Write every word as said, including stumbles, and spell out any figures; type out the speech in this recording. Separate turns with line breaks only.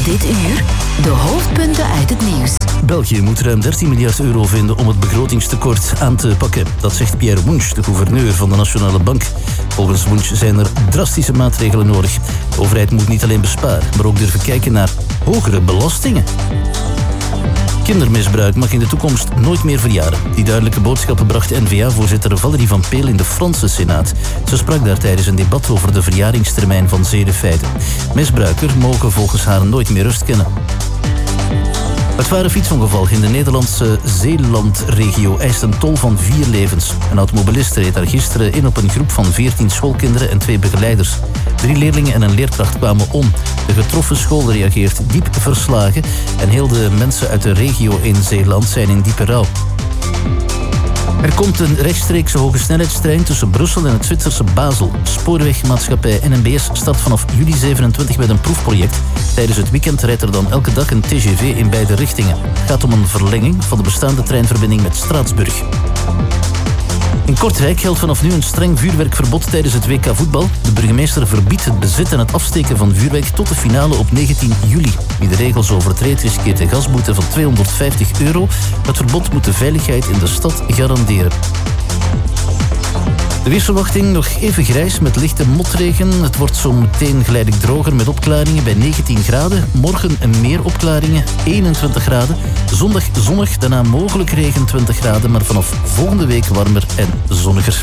Dit uur de hoofdpunten uit het nieuws.
België moet ruim dertien miljard euro vinden om het begrotingstekort aan te pakken. Dat zegt Pierre Wunsch, de gouverneur van de Nationale Bank. Volgens Wunsch zijn er drastische maatregelen nodig. De overheid moet niet alleen besparen, maar ook durven kijken naar hogere belastingen. Kindermisbruik mag in de toekomst nooit meer verjaren. Die duidelijke boodschappen bracht N V A-voorzitter Valérie Van Peel in de Franse Senaat. Ze sprak daar tijdens een debat over de verjaringstermijn van zedenfeiten. Misbruikers mogen volgens haar nooit meer rust kennen. Het zware fietsongeval in de Nederlandse Zeelandregio eist een tol van vier levens. Een automobilist reed daar gisteren in op een groep van veertien schoolkinderen en twee begeleiders. Drie leerlingen en een leerkracht kwamen om. De getroffen school reageert diep verslagen en heel de mensen uit de regio in Zeeland zijn in diepe rouw. Er komt een rechtstreekse hogesnelheidstrein tussen Brussel en het Zwitserse Basel. Spoorwegmaatschappij N M B S start vanaf juli zevenentwintig met een proefproject. Tijdens het weekend rijdt er dan elke dag een T G V in beide richtingen. Het gaat om een verlenging van de bestaande treinverbinding met Straatsburg. In Kortrijk geldt vanaf nu een streng vuurwerkverbod tijdens het W K voetbal. De burgemeester verbiedt het bezit en het afsteken van vuurwerk tot de finale op negentien juli. Wie de regels overtreedt riskeert een gasboete van tweehonderdvijftig euro. Het verbod moet de veiligheid in de stad garanderen. De weersverwachting nog even grijs met lichte motregen. Het wordt zo meteen geleidelijk droger met opklaringen bij negentien graden. Morgen meer opklaringen, eenentwintig graden. Zondag zonnig, daarna mogelijk regen twintig graden. Maar vanaf volgende week warmer en zonniger.